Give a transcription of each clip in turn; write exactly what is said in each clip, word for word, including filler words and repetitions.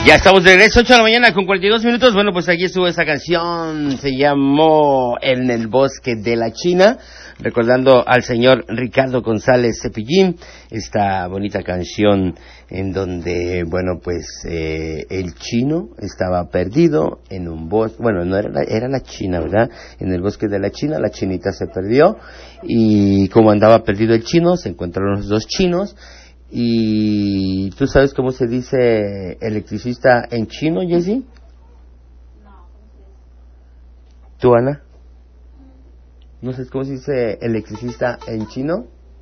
Ya estamos de regreso, ocho de la mañana con cuarenta y dos minutos. Bueno, pues aquí estuvo esa canción, se llamó En el bosque de la China, recordando al señor Ricardo González Cepillín, esta bonita canción en donde, bueno, pues eh, el chino estaba perdido en un bosque, bueno, no era la, era la China, ¿verdad? En el bosque de la China, la chinita se perdió, y como andaba perdido el chino, se encontraron los dos chinos. ¿Y tú sabes cómo se dice electricista en chino, Jessie? No. ¿Tú, Ana? ¿No sabes cómo se dice electricista en chino?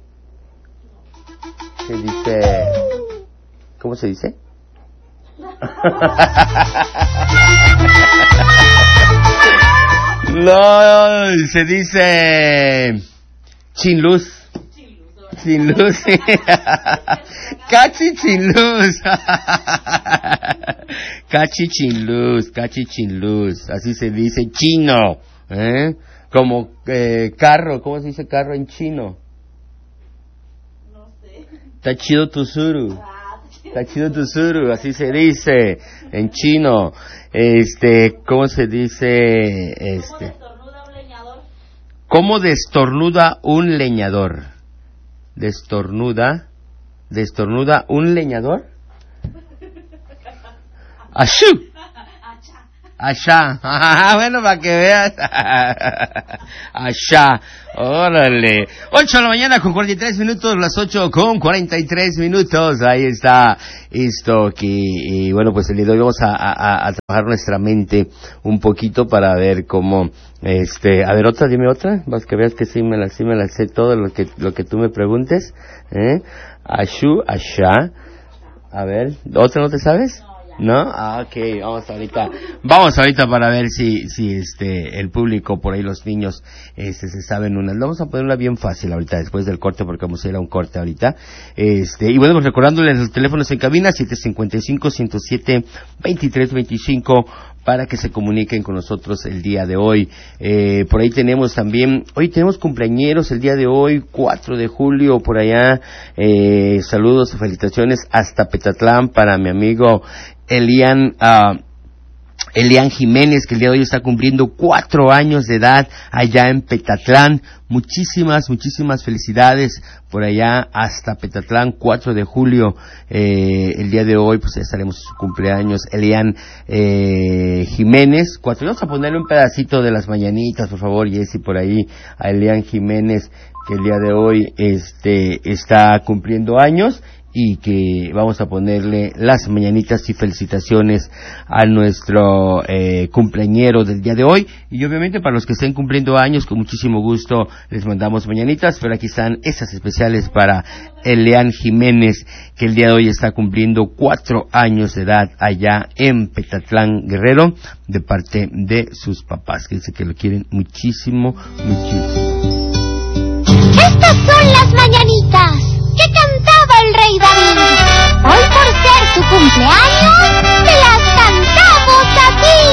Se dice... ¿Cómo se dice? No, se dice... Chinluz. Sin luz. Cachi sin luz. Cachi sin luz, cachi sin luz. Así se dice chino. ¿Eh? Como eh, carro. ¿Cómo se dice carro en chino? No sé. Está chido tu suru. Está chido tu suru. Así se dice en chino. Este, ¿cómo se dice? Este. ¿Cómo destornuda un leñador? Destornuda, destornuda un leñador. ¡Ashú! ¡Ashá! Bueno, para que veas. ¡Ashá! ¡Órale! ocho de la mañana con cuarenta y tres minutos, las ocho con cuarenta y tres minutos. Ahí está esto que, y bueno, pues el día de hoy vamos a, a, a trabajar nuestra mente un poquito para ver cómo, este, a ver, otra, dime otra, vas que veas que sí me la, sí me la sé todo lo que, lo que tú me preguntes, ¿eh? Ashu, Asha. A ver, ¿otra no te sabes? ¿No? Ah, ok, vamos ahorita, vamos ahorita para ver si, si este, el público, por ahí los niños, este, se saben una. Vamos a ponerla bien fácil ahorita, después del corte, porque vamos a ir a un corte ahorita. Este, y bueno, pues recordándoles los teléfonos en cabina, siete cinco cinco, ciento siete, veintitrés veinticinco, para que se comuniquen con nosotros el día de hoy. Eh, por ahí tenemos también, hoy tenemos cumpleañeros el día de hoy, cuatro de julio, por allá, eh, saludos, felicitaciones hasta Petatlán para mi amigo Elian, uh, Elian Jiménez, que el día de hoy está cumpliendo cuatro años de edad allá en Petatlán. Muchísimas, muchísimas felicidades por allá hasta Petatlán, cuatro de julio, eh, el día de hoy, pues estaremos en su cumpleaños, Elian eh, Jiménez, cuatro. Vamos a ponerle un pedacito de las mañanitas, por favor, Jessy, por ahí, a Elian Jiménez, que el día de hoy, este, está cumpliendo años, y que vamos a ponerle las mañanitas y felicitaciones a nuestro eh, cumpleañero del día de hoy. Y obviamente para los que estén cumpliendo años, con muchísimo gusto les mandamos mañanitas, pero aquí están esas especiales para Elian Jiménez, que el día de hoy está cumpliendo cuatro años de edad allá en Petatlán, Guerrero, de parte de sus papás, que dice que lo quieren muchísimo, muchísimo. Estas